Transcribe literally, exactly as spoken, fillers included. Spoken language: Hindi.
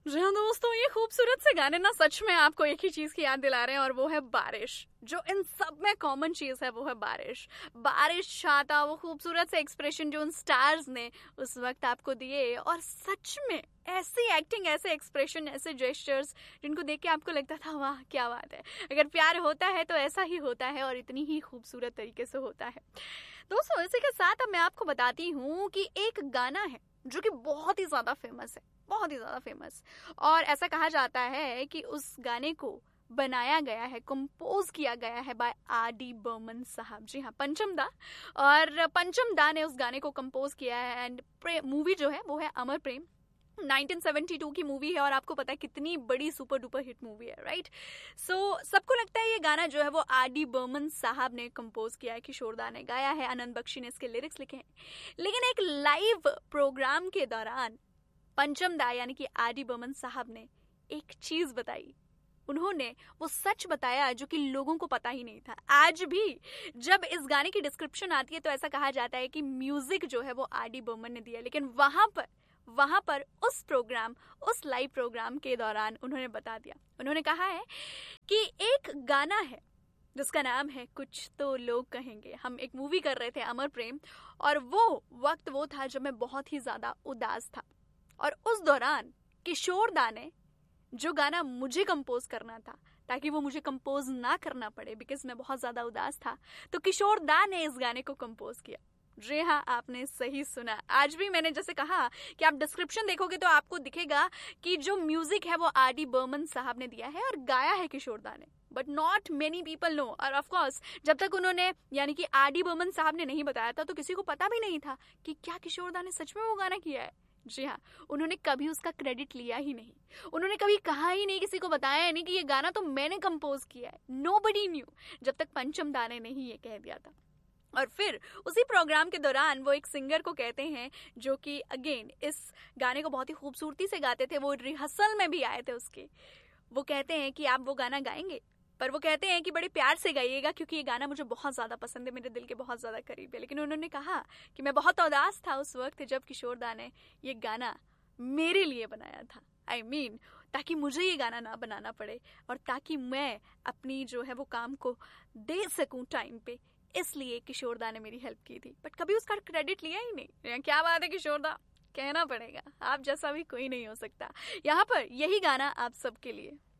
जी हाँ दोस्तों, ये खूबसूरत से गाने ना सच में आपको एक ही चीज की याद दिला रहे हैं और वो है बारिश। जो इन सब में कॉमन चीज है वो है बारिश। बारिश छाता, वो खूबसूरत से एक्सप्रेशन जो उन स्टार्स ने उस वक्त आपको दिए, और सच में ऐसी एक्टिंग, ऐसे एक्सप्रेशन, ऐसे जेस्चर्स जिनको देख के आपको लगता था वाह क्या बात है। अगर प्यार होता है तो ऐसा ही होता है और इतनी ही खूबसूरत तरीके से होता है। दोस्तों, इसी के साथ अब मैं आपको बताती हूँ कि एक गाना है जो कि बहुत ही ज्यादा फेमस है, बहुत ही ज्यादा फेमस। और ऐसा कहा जाता है कि उस गाने को बनाया गया है, कंपोज किया गया है बाय आर डी बर्मन साहब। जी हाँ, पंचम दा। और पंचम दा ने उस गाने को कंपोज किया है। एंड मूवी जो है वो है अमर प्रेम, नाइनटीन सेवेंटी टू की मूवी है। और आपको पता है कितनी बड़ी सुपर डुपर हिट मूवी है, राइट। सो so, सबको लगता है ये गाना जो है वो आर डी बर्मन साहब ने कंपोज किया है, किशोर दा ने गाया है, आनंद बख्शी ने इसके लिरिक्स लिखे हैं। लेकिन एक लाइव प्रोग्राम के दौरान पंचम दा यानी कि आर डी बर्मन साहब ने एक चीज बताई। उन्होंने वो सच बताया जो कि लोगों को पता ही नहीं था। आज भी जब इस गाने की डिस्क्रिप्शन आती है तो ऐसा कहा जाता है कि म्यूजिक जो है वो आर डी बर्मन ने दिया। लेकिन वहां पर वहां पर उस प्रोग्राम, उस लाइव प्रोग्राम के दौरान उन्होंने बता दिया। उन्होंने कहा है कि एक गाना है जिसका नाम है कुछ तो लोग कहेंगे। हम एक मूवी कर रहे थे अमर प्रेम, और वो वक्त वो था जब मैं बहुत ही ज्यादा उदास था। और उस दौरान किशोर दा ने जो गाना मुझे कंपोज करना था, ताकि वो मुझे कंपोज ना करना पड़े बिकॉज मैं बहुत ज्यादा उदास था, तो किशोर दा ने इस गाने को कंपोज किया। जी हाँ, आपने सही सुना। आज भी मैंने जैसे कहा कि आप डिस्क्रिप्शन देखोगे तो आपको दिखेगा कि जो म्यूजिक है वो आर डी बर्मन साहब ने दिया है और गाया है किशोर दा ने। But not many people know. और ऑफ कोर्स जब तक उन्होंने यानी कि आर डी बर्मन साहब ने नहीं बताया था तो किसी को पता भी नहीं था कि क्या किशोर दा ने सच में वो गाना किया है। जी हाँ, उन्होंने कभी उसका क्रेडिट लिया ही नहीं। उन्होंने कभी कहा ही नहीं, किसी को बताया नहीं कि ये गाना तो मैंने कंपोज किया है। नोबडी न्यू जब तक पंचम दा ने नहीं ये कह दिया था। और फिर उसी प्रोग्राम के दौरान वो एक सिंगर को कहते हैं जो कि अगेन इस गाने को बहुत ही खूबसूरती से गाते थे, वो रिहर्सल में भी आए थे उसके। वो कहते हैं कि आप वो गाना गाएंगे, पर वो कहते हैं कि बड़े प्यार से गाइएगा क्योंकि ये गाना मुझे बहुत ज़्यादा पसंद है, मेरे दिल के बहुत ज़्यादा करीब है। लेकिन उन्होंने कहा कि मैं बहुत उदास था उस वक्त जब किशोर दा ने ये गाना मेरे लिए बनाया था। आई I मीन mean, ताकि मुझे ये गाना ना बनाना पड़े और ताकि मैं अपनी जो है वो काम को दे सकूं टाइम पे, इसलिए किशोर दा ने मेरी हेल्प की थी। बट कभी उसका क्रेडिट लिया ही नहीं। क्या बात है किशोर दा, कहना पड़ेगा, आप जैसा भी कोई नहीं हो सकता। यहाँ पर यही गाना आप सबके लिए।